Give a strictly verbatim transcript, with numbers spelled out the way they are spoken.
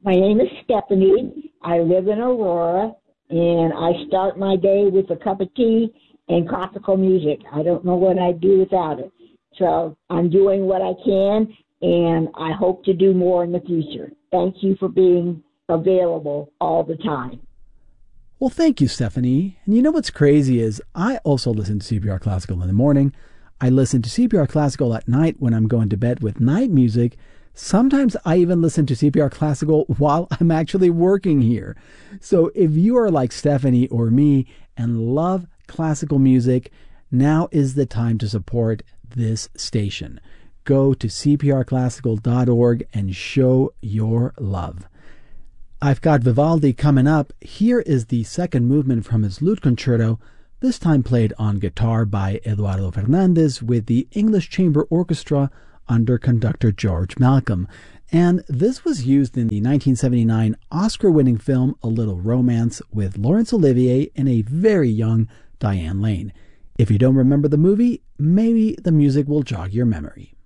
My name is Stephanie. I live in Aurora, and I start my day with a cup of tea and classical music. I don't know what I'd do without it. So I'm doing what I can, and I hope to do more in the future. Thank you for being available all the time. Well, thank you, Stephanie. And you know what's crazy is I also listen to C P R Classical in the morning. I listen to C P R Classical at night when I'm going to bed with night music. Sometimes I even listen to C P R Classical while I'm actually working here. So if you are like Stephanie or me and love classical music, now is the time to support this station. Go to c p r classical dot org and show your love. I've got Vivaldi coming up. Here is the second movement from his Lute Concerto, this time played on guitar by Eduardo Fernandez with the English Chamber Orchestra under conductor George Malcolm. And this was used in the nineteen seventy-nine Oscar-winning film A Little Romance with Laurence Olivier and a very young Diane Lane. If you don't remember the movie, maybe the music will jog your memory.